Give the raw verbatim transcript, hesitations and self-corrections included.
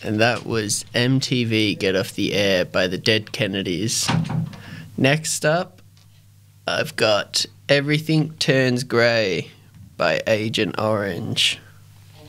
and that was M T V Get Off the Air by the Dead Kennedys. Next up, I've got Everything Turns Grey by Agent Orange.